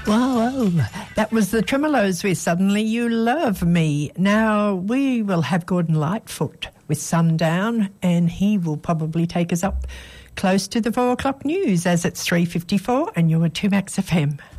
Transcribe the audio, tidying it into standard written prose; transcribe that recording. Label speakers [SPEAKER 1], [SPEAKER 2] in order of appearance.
[SPEAKER 1] Well, that was the Tremolos with Suddenly You Love Me. Now, we will have Gordon Lightfoot with Sundown, and he will probably take us up close to the 4 o'clock news as it's 3:54 and you're at 2Max FM.